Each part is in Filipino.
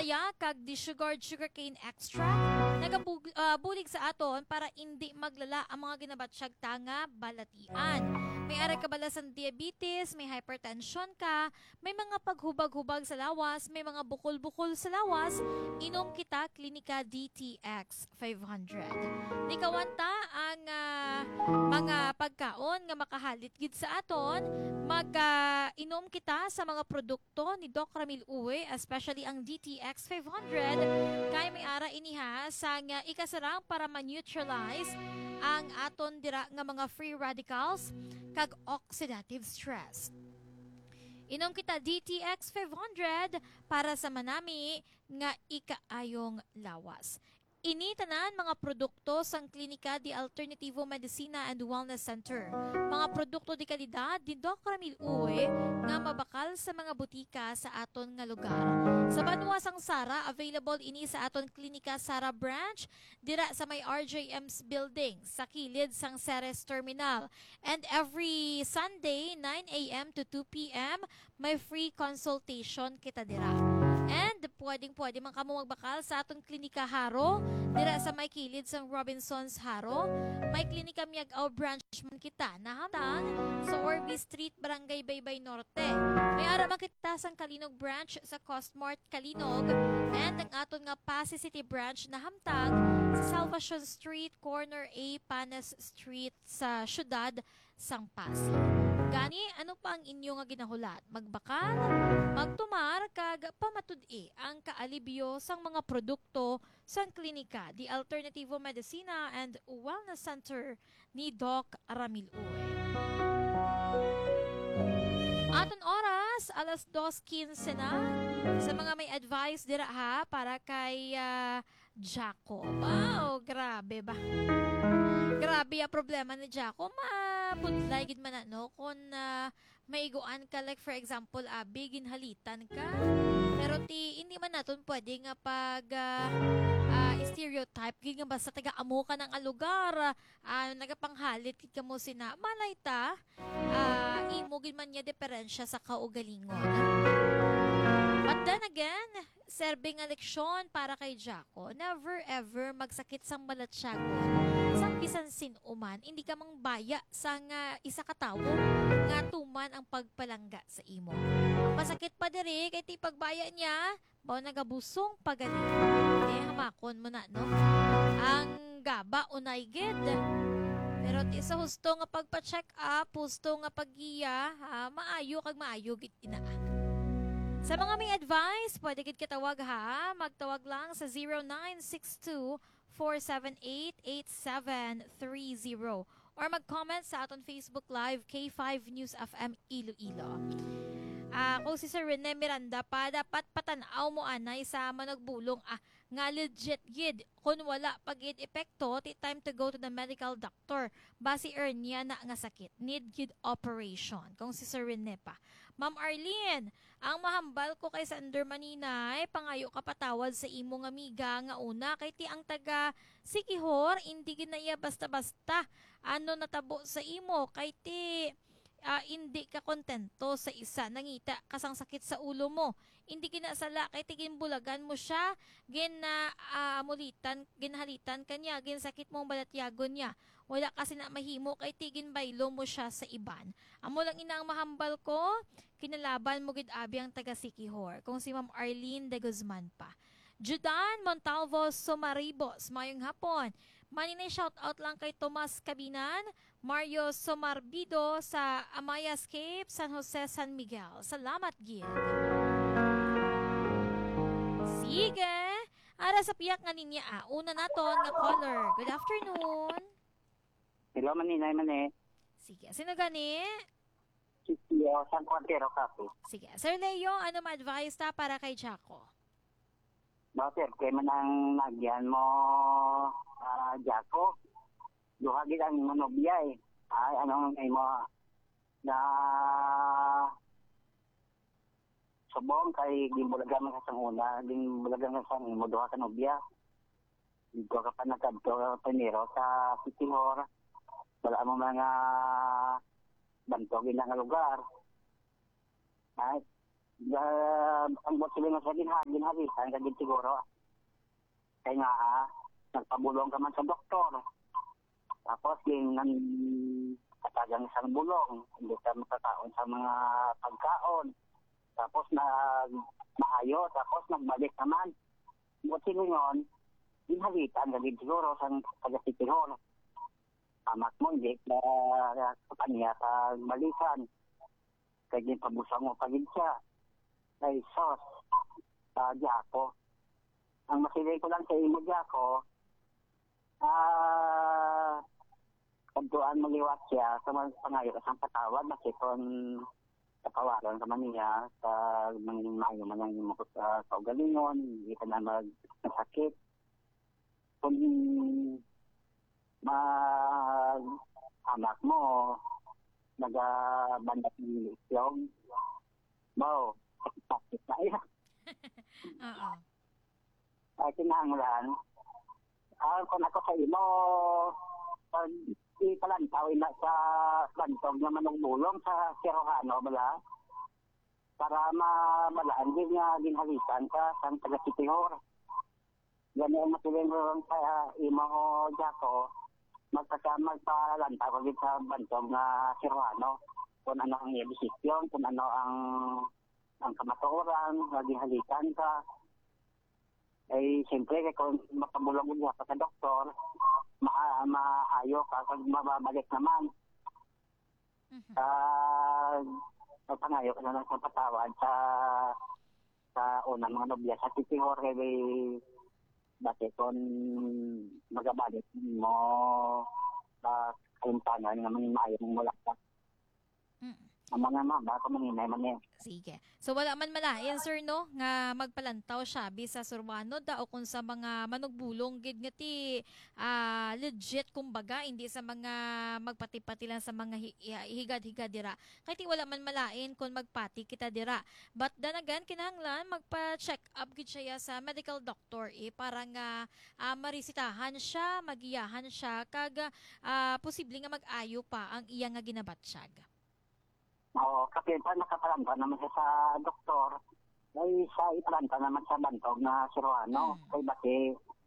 papaya kag sugarcane extract nagabulig sa aton para hindi maglala ang mga ginabatsyag tanga balatian. May ara ka balasan diabetes, may hypertension ka, may mga paghubag-hubag sa lawas, may mga bukol-bukol sa lawas, inom kita Klinika DTX 500. Likawanta ang mga pagkaon nga makahalit gid sa aton, inom kita sa mga produkto ni Doc Ramil Uwe, especially ang DTX 500 kay may ara iniha sa nga ikasarang para ma-neutralize ang aton dira nga mga free radicals kag oxidative stress. Inom kita DTX 500 para sa manami nga ikaayong lawas. Ini tanan mga produkto sang Klinika di Alternativo Medicina and Wellness Center. Mga produkto di kalidad di Doc Ramil Uwe nga mabakal sa mga butika sa aton nga lugar. Sa Banwa sang Sara, available ini sa aton Klinika Sara Branch dira sa may RJM's building sa kilid sang Ceres Terminal. And every Sunday 9 a.m. to 2 p.m. may free consultation kita dira. And pwede man kamo magbakal sa atong Klinika Haro dira sa may kilid sang Robinsons Haro. May Klinika Miagaw branch man kita nahamtang sa Orby Street, Barangay Baybay Norte. May ara man kita sang Kalinog branch sa Costmart Kalinog, and ang aton nga Pasay City branch nahamtang sa Salvacion Street, corner A, Panes Street sa syudad sang Pasay. Gani, ano pa ang inyo nga ginahulat? Magbakal, magtumar, kag pamatud-i ang kaalibyo sang mga produkto sang Klinika di Alternativo Medicina and Wellness Center ni Doc Ramil Uwe. Aton oras, alas 2:15 na. Sa mga may advice dira ha, para kay Jaco. Wow, grabe ba? Grabe ang problema ni Jaco. Mapudlay gid man ano kung maiguan ka, like for example, bigin halitan ka. Pero hindi man naton pwede nga pag stereotype gid nga basta taga-amo ka ng lugar, nagapanghalit gid kamo sina malay ta, imo gid man niya diferensya sa kaugalingon. But then again, serbing nga leksyon para kay Jaco, never ever magsakit sang balatsyagon sang bisan sinuman, hindi ka mang baya sa nga isa ka tawo nga tuman ang pagpalangga sa imo. Ang masakit pa diri kay ti pagbaya niya, bao nagabusong pagaling. Hamakon mo na, no? Ang gaba unay gid. Pero ti sa husto nga pagpa-check up, husto nga paggiya, maayo kag maayo gid inaan. Sa mga may advice, pwede gid kitawag ha. Magtawag lang sa 0962-478-8730 or mag-comment sa aton Facebook Live K5 News FM Iloilo. Kung si Sir Rene Miranda pa, dapat patanaw mo anay sa managbulong nga legit gid. Kung wala pag-id epekto, time to go to the medical doctor. Basi niya na nga sakit. Need gid operation. Kung si Sir Rene pa. Ma'am Arlene, ang mahambal ko kay Sander Maninay, pangayo kapatawad sa imong amiga nga una, kay ti ang taga Sikihor, hindi ginaya basta-basta. Ano natabo sa imo, kay ti hindi ka kontento sa isa, nangita kasang sakit sa ulo mo, hindi kinasala kay tigin bulagan mo siya, ginhalitan kanya, gin sakit mong balatyagon niya, wala kasi na mahimo kay tigin baylo mo siya sa iban. Amo lang ina ang mahambal ko, kinalaban mo gid abi ang taga Sikihor, kung si Ma'am Arlene de Guzman pa. Judan Montalvo Somaribos, mayong hapon. Maninay shoutout lang kay Tomas Cabinan, Mario Somarbido sa Amayas Cape, San Jose, San Miguel. Salamat, Gid. Sige. Ara sa piyak nga ninya, una naton nga caller. Good afternoon. Hello, Maninay, Mane. Sige. Sino gani? Si San Quantero Cafe. Sige. Sir Leo, ano ma-advise ta para kay Jaco? Bakit? Kaya man ang nagyan mo, Jaco. Duha gid ang manobya eh. Ay, anong ngay mo na subong kay gimbulagan ka sang una, gimbulagan ka sang mo duha ka nobya. Dito ka pa nagkadto panero sa Sikihor. Wala mo mga bantogin na nga lugar. Ay, Ang buot sila nga sa ginhalitan, kagin siguro. Kaya nga, nagpabulong ka man sa doktor. Tapos, yung katagang isang bulong, hindi ka makakaon sa mga pagkaon. Tapos, maayo, tapos nagbalik naman. Buot sila yun, ginhalitan, kagin siguro sa taga-Sitihor. Amak mo, hindi sa kanya sa balikan. Kaya pabusang mo pagin siya. Ay, sos, Jaco. Ang masilay ko lang sa imo, Jaco, kantuan maliwat siya sa mga pangayo kasang patawad, nakipon kapawaran ka man niya sa mga maayo man ang makot sa ugalingon, hindi ka na masakit. Kung anak mo, nagabandat ng isyong, bao, sakit na iya. Oo. Ay, kinahanglan. Kung ako sa imo, pag ipalantaw na sa bantog na manugbulong sa Sirohano, bala, para mabalaan din nga ginhalitan ka sa taga-Sitihor. Gani ang masiling sa imo, Jaco, magpalantaw ka din sa bantog na Sirohano. Kung ano ang iyong desisyon, kung ano ang kamatuoran, ginhalitan ka. Ay, siyempre, kung mapabulong mo pa sa doktor, maayo ka kung mababalik naman. Pangayo ka na lang sa patawad sa unang mga nobya sa Sitihor, kaya dati kung magabalik mo sa kalimpangan nga mga maayo mong mula ka. Ang mga baka maninay man yan. Sige. So wala man malain, sir, no, nga magpalantaw siya bisa surwano da o kung sa mga manugbulong gid nga ti legit kumbaga, hindi sa mga magpati-pati lang sa mga higad-higad dira. Kay ti wala man malain kung magpati kita dira. But then again, kinahanglan magpa-check up gid siya sa medical doctor para nga marisitahan siya, magiyahan siya kag posible nga mag-ayo pa ang iya nga ginabatsyag. Oo, kapit pa nakapalanta naman siya sa doktor, ay sa ipalanta naman sa bantog na Sirohano. Kay bati,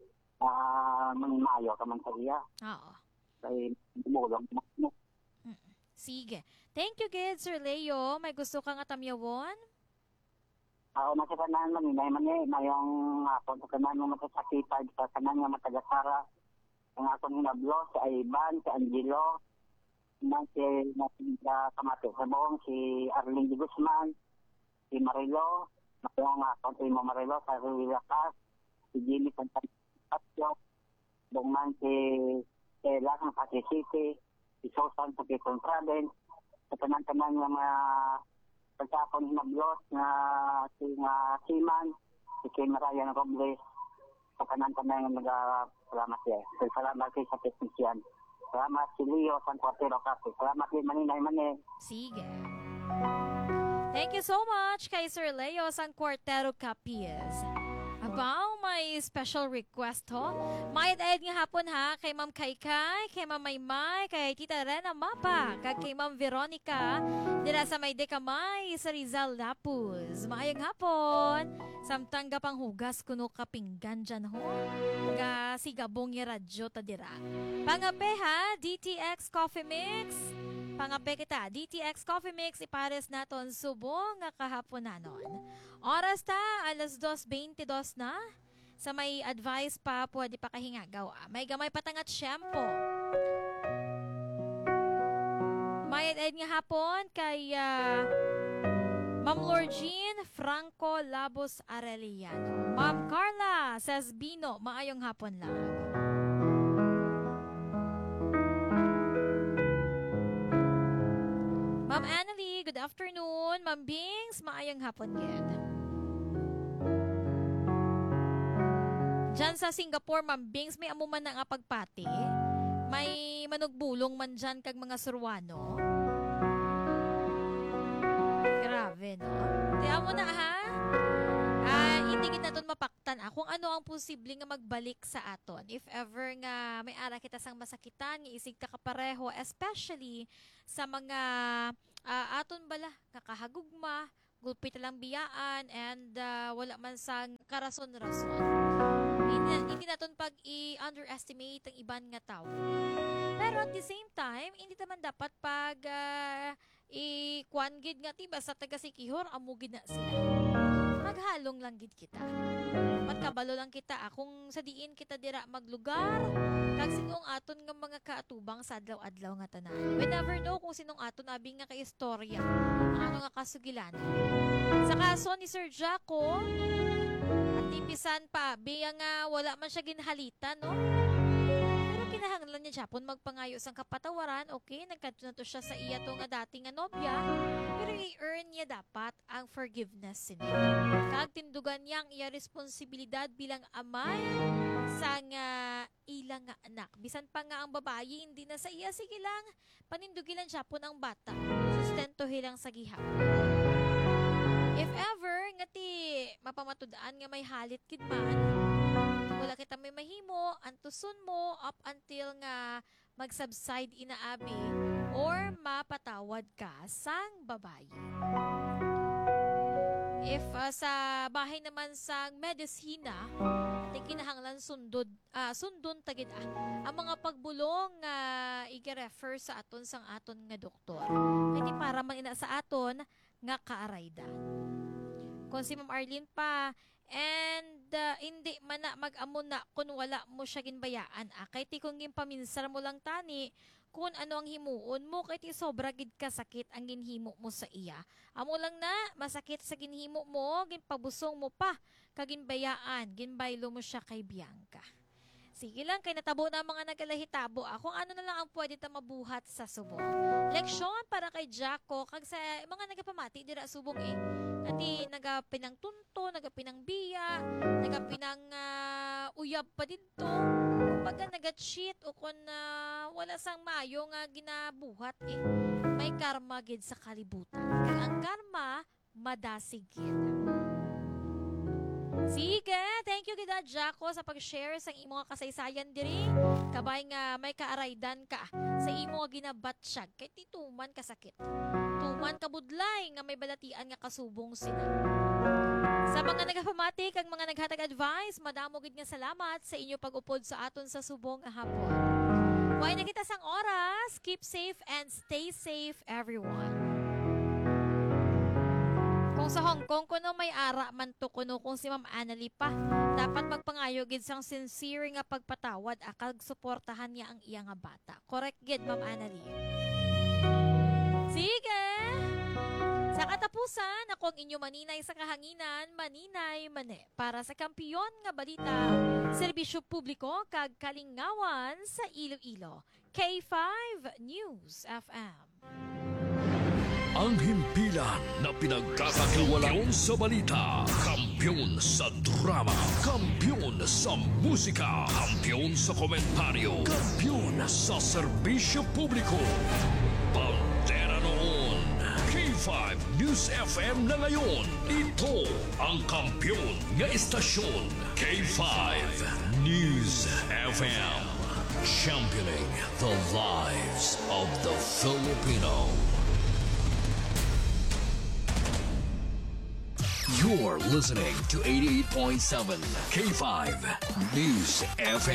mayo ka man sa iya. Oo. Kay bulong mo. Sige. Thank you, Gid, Sir Leo. May gusto kang atamyawon? Oo, masikanan man, mayong hapon sa kanan mo matasakitag, sa kanan nga matagasara. Ang akong hinablo, si Ivan, si Angelo, si Kamate Sabong, si Arlene de Guzman, si Marilo, mayroong si Marilo, sa Ruilakas, si Jimmy Santansio, bungman si Ella ng Pasay City, si Susan sa Quezon Province, sa tanan-tanan ng mga pagkakon hinablos na si Siman, si Kim Ryan Robles, sa tanan-tanan ng salamat siya. Salamat kayo sa technician. Salamat si Leo San Cuartero kasi. Salamat din maninay mani. Sige. Thank you so much kay Sir Leo San Cuartero Capiz. Abaw, may special request ho. Mayad-ayad nga hapon ha kay Ma'am Kaykay, kay Ma'am Maymay, kay Tita Rena Mapa, kay Ma'am Veronica, dila sa may dekamay sa Rizal Lapuz. Maayong hapon. Samtang gapang hugas kuno kapinggan dyan ho. Ga si Gabong yung radyo ta dira. Pangape ha, DTX Coffee Mix. Pangape kita, DTX Coffee Mix, ipares naton subong nga kahapon nanon. Oras ta, alas 2:22 na. Sa may advice pa, pwede pa kahingagaw. May gamay patangat shampoo. May ed nga hapon kay Ma'am Lorgine Franco Labos Arellano. Ma'am Carla Sesbino, maayong hapon lang. Ma'am Annalie, good afternoon. Ma'am Bings, maayong hapon din. Diyan sa Singapore, Ma'am Bings, may amuman na nga pagpati. May manugbulong man dyan kag mga surwano. Grabe, no? Tiyan mo na, ha? Hindi kita natin mapaktan kung ano ang posible nga magbalik sa aton. If ever nga may ara kita sang masakitan, isig ta kapareho, especially sa mga aton bala, kakahagugma, gulpit lang biyaan, and wala man sang karason-rason. Hindi naton pag i-underestimate ang iban nga tao. Pero at the same time, hindi naman dapat pag i-kwan gid nga tiba sa taga Sikihor, amugid na sila. Maghalong lang gid kita. Magkabalo lang kita. Kung sa diin kita dira maglugar, kag sinong aton nga mga kaatubang sa adlaw-adlaw nga tanan. We never know kung sinong aton abi nga kaistorya, ang ano nga kasugilan. Sa kaso ni Sir Jaco, at tipisan pa, biya nga wala man siya ginhalita, no? Pero kinahanglan niya Japon magpangayo sang kapatawaran, okay? Nagkadto na to siya sa iya to nga dati nga nobya, pero i-earn niya dapat ang forgiveness niya. Kag tindugan niya ang iya responsibilidad bilang amay sa nga ilang nga anak. Bisan pa nga ang babayi, hindi na sa iya, sige lang, panindugilan Japon ang bata. Sustentohin lang sa gihap. If ever nga ti mapamatudaan nga may halit kid man, wala kita may mahimo, antuson mo up until nga mag-subside inaabi or mapatawad ka sang babayi. If sa bahay naman sang medisina, ti kinahanglan sundon tagid ang mga pagbulong nga i-refer sa aton sang aton nga doktor. Kaya para man ina sa aton nga kaaraydan. Kung si Ma'am Arlene pa, and hindi man na mag-amon na kung wala mo siya ginbayaan. Kay ti kung gimpaminsar mo lang tani, kung ano ang himuon mo, kay ti sobra gid kasakit ang ginhimo mo sa iya. Amo lang na, masakit sa ginhimo mo, ginpabusong mo pa, kaginbayaan, ginbaylo mo siya kay Bianca. Sige lang, kay natabo na mga nagalahitabo. Kung ano na lang ang pwede ta mabuhat sa subong. Leksyon para kay Jaco, kag sa mga nagapamati, dira subong Ati nagapinang tunto, nagapinang biya, nagapinang uyab pa dito. Pagka nag-cheat o kung wala sang mayo nga ginabuhat may karma gid sa kalibutan. Kaya ang karma, madasig gid. Sige, thank you gid Jaco sa pag-share sa imo nga kasaysayan diri. Kabay nga may kaaraydan ka sa imo nga ginabatsyag kay tituman kasakit. Tuman kabudlay nga may balatian nga kasubong sila. Sa mga nagapamati kag mga naghatag advice, madamo gid nga salamat sa inyo pag-upod sa aton sa subong nga hapon. Way na kita sang oras, keep safe and stay safe everyone. Kung sa Hong Kong kuno may ara man to kuno kung si Ma'am Annalie pa, dapat magpangayo gid sang sincere nga pagpatawad akag suportahan niya ang iya nga bata. Correct gid Ma'am Annalie. Sige. Sa katapusan, ako ang inyo maninay sa kahanginan, maninay mane. Para sa kampiyon nga balita, serbisyo publiko kag kalingawan sa Iloilo. K5 News FM. Ang himpilan na pinagkakakiwalaan sa balita. Kampiyon sa drama. Kampiyon sa musika. Kampiyon sa komentaryo. Kampiyon sa serbisyo publiko. Bandera noon. K5 News FM na ngayon. Ito ang kampiyon nga istasyon. K5 News FM. Championing the lives of the Filipino. You're listening to 88.7 K5 News FM.